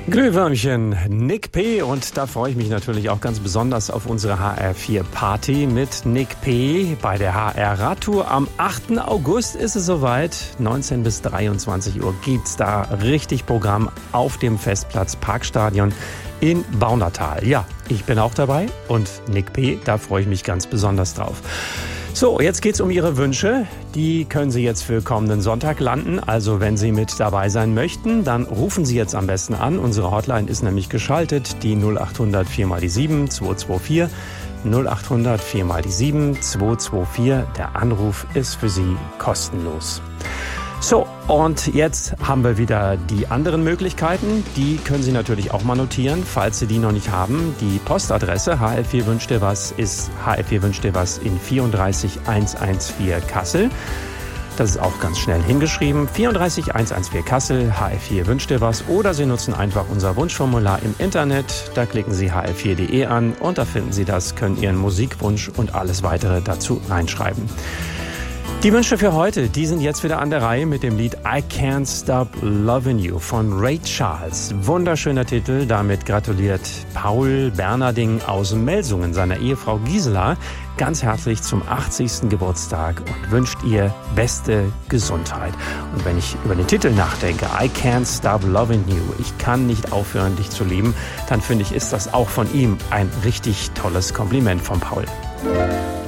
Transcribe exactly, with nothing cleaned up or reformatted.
Glühwürmchen, Nick P. Und da freue ich mich natürlich auch ganz besonders auf unsere H R vier Party mit Nick P. bei der H R Radtour. Am achten August ist es soweit. neunzehn bis dreiundzwanzig Uhr gibt's da richtig Programm auf dem Festplatz Parkstadion in Baunatal. Ja, ich bin auch dabei und Nick P., da freue ich mich ganz besonders drauf. So, jetzt geht's um Ihre Wünsche. Die können Sie jetzt für kommenden Sonntag landen. Also wenn Sie mit dabei sein möchten, dann rufen Sie jetzt am besten an. Unsere Hotline ist nämlich geschaltet, die null acht hundert vier mal die sieben zwei zwei vier. null acht hundert vier mal die sieben zwei zwei vier. Der Anruf ist für Sie kostenlos. So, und jetzt haben wir wieder die anderen Möglichkeiten. Die können Sie natürlich auch mal notieren, falls Sie die noch nicht haben. Die Postadresse H R vier wünscht dir was ist H R vier wünscht dir was in vierunddreißig hundertvierzehn Kassel. Das ist auch ganz schnell hingeschrieben. vierunddreißig hundertvierzehn Kassel, H R vier wünscht dir was. Oder Sie nutzen einfach unser Wunschformular im Internet. Da klicken Sie H R vier punkt de an und da finden Sie das, können Ihren Musikwunsch und alles weitere dazu reinschreiben. Die Wünsche für heute, die sind jetzt wieder an der Reihe mit dem Lied I Can't Stop Loving You von Ray Charles. Wunderschöner Titel, damit gratuliert Paul Bernarding aus Melsungen seiner Ehefrau Gisela ganz herzlich zum achtzigsten Geburtstag und wünscht ihr beste Gesundheit. Und wenn ich über den Titel nachdenke, I Can't Stop Loving You, ich kann nicht aufhören, dich zu lieben, dann finde ich, ist das auch von ihm ein richtig tolles Kompliment von Paul.